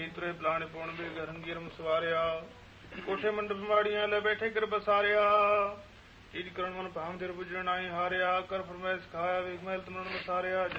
ਤੁਰੇ ਬਲਾਣੇ ਪਾਉਣ ਵੇ ਗਰੰਗੀ ਰਮ ਸਵਾਰਿਆ ਕੋਠੇ ਮੰਡਪ ਮਾੜੀਆਂ ਲੈ ਬੈਠੇ ਗਿਰ ਬਸਾਰਿਆ ਚੀਜ ਕਰਨ ਮਨ ਭਾਮ ਦਿਰ ਬੁਝਣ ਆਏ ਹਾਰਿਆ ਕਰ ਫਰਮੈਸ ਖਾਇਆ ਵੇਖ ਮਹਿਲ ਤੁਮਨ ਮਸਾਰਿਆ